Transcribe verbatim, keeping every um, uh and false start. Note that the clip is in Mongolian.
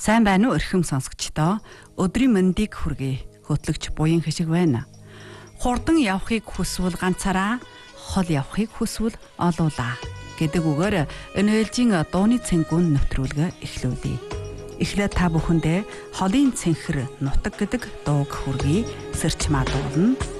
Сайн байна уу эрхэм сонсогчдоо? Өдрийн мэндийг хүргэе. Хөтлөгч буян хишиг байна. Хурдан явахыг хүсвэл ганцаараа, хол явахыг хүсвэл олуулаа гэдэг үгээр энэ ээлжийн дууны цэнгүүн нэвтрүүлгээ эхлүүлье. Эхлээд та бүхэндээ холын цэнхэр нутаг гэдэг дууг хүргэе. Сэрч мадуулна.